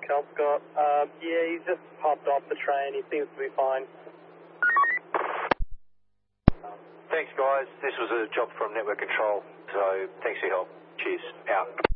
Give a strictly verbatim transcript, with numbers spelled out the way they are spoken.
Kelscott. Um, yeah, he's just popped off the train. He seems to be fine. Thanks, guys. This was a job from Network Control, so thanks for your help. Cheers. Out.